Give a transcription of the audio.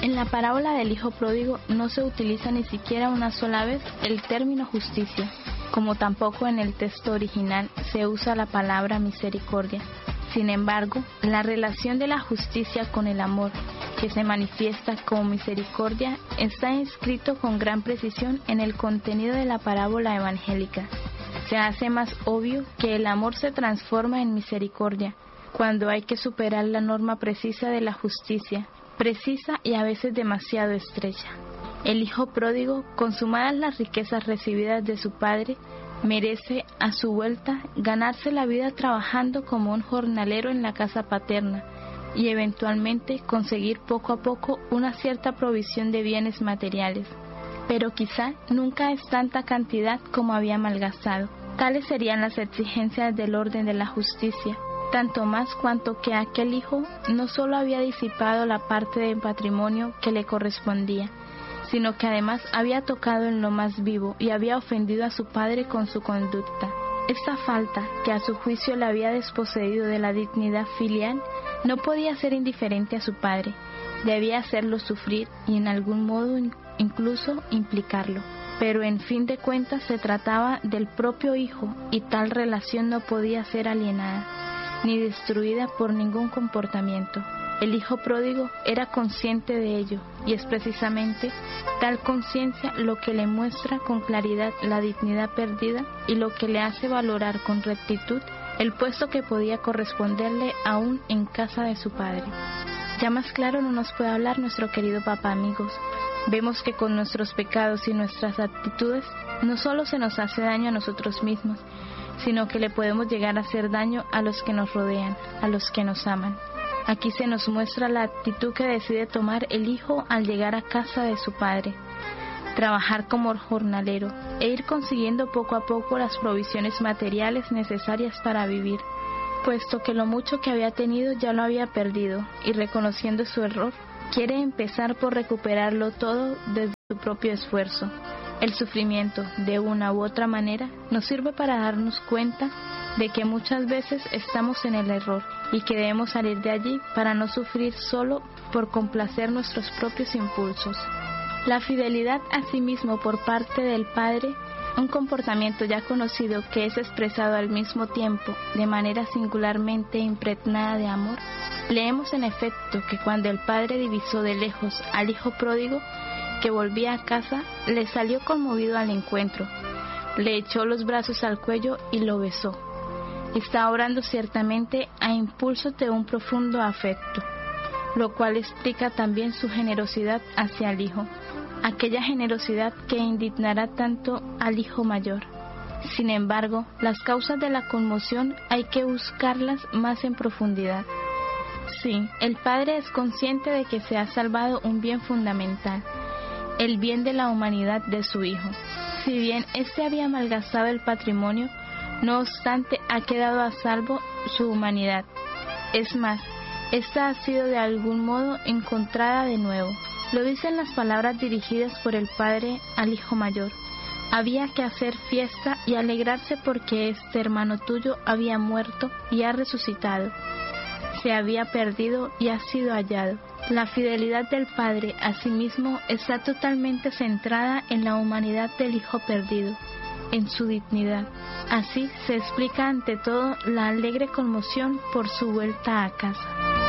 En la parábola del hijo pródigo no se utiliza ni siquiera una sola vez el término justicia, como tampoco en el texto original se usa la palabra misericordia. Sin embargo, la relación de la justicia con el amor, que se manifiesta como misericordia, está inscrito con gran precisión en el contenido de la parábola evangélica. Se hace más obvio que el amor se transforma en misericordia cuando hay que superar la norma precisa de la justicia, precisa y a veces demasiado estrecha. El hijo pródigo, consumadas las riquezas recibidas de su padre, merece a su vuelta ganarse la vida trabajando como un jornalero en la casa paterna y eventualmente conseguir poco a poco una cierta provisión de bienes materiales, pero quizá nunca es tanta cantidad como había malgastado. Tales serían las exigencias del orden de la justicia, tanto más cuanto que aquel hijo no solo había disipado la parte del patrimonio que le correspondía, sino que además había tocado en lo más vivo y había ofendido a su padre con su conducta. Esta falta, que a su juicio le había desposeído de la dignidad filial, no podía ser indiferente a su padre, debía hacerlo sufrir y en algún modo incluso implicarlo. Pero en fin de cuentas se trataba del propio hijo y tal relación no podía ser alienada ni destruida por ningún comportamiento. El hijo pródigo era consciente de ello y es precisamente tal conciencia lo que le muestra con claridad la dignidad perdida y lo que le hace valorar con rectitud el puesto que podía corresponderle aún en casa de su padre. Ya más claro no nos puede hablar nuestro querido papá, amigos. Vemos que con nuestros pecados y nuestras actitudes no solo se nos hace daño a nosotros mismos, sino que le podemos llegar a hacer daño a los que nos rodean, a los que nos aman. Aquí se nos muestra la actitud que decide tomar el hijo al llegar a casa de su padre, trabajar como jornalero e ir consiguiendo poco a poco las provisiones materiales necesarias para vivir, puesto que lo mucho que había tenido ya lo había perdido y reconociendo su error, quiere empezar por recuperarlo todo desde su propio esfuerzo. El sufrimiento, de una u otra manera, nos sirve para darnos cuenta de que muchas veces estamos en el error y que debemos salir de allí para no sufrir solo por complacer nuestros propios impulsos. La fidelidad a sí mismo por parte del Padre, un comportamiento ya conocido que es expresado al mismo tiempo de manera singularmente impregnada de amor, leemos en efecto que cuando el Padre divisó de lejos al hijo pródigo que volvía a casa, le salió conmovido al encuentro, le echó los brazos al cuello y lo besó. Está obrando ciertamente a impulso de un profundo afecto, lo cual explica también su generosidad hacia el hijo, aquella generosidad que indignará tanto al hijo mayor. Sin embargo, las causas de la conmoción hay que buscarlas más en profundidad. Sí, el padre es consciente de que se ha salvado un bien fundamental, el bien de la humanidad de su hijo. Si bien éste había malgastado el patrimonio, no obstante ha quedado a salvo su humanidad. Es más, esta ha sido de algún modo encontrada de nuevo. Lo dicen las palabras dirigidas por el padre al hijo mayor. Había que hacer fiesta y alegrarse porque este hermano tuyo había muerto y ha resucitado. Se había perdido y ha sido hallado. La fidelidad del Padre a sí mismo está totalmente centrada en la humanidad del Hijo perdido, en su dignidad. Así se explica ante todo la alegre conmoción por su vuelta a casa.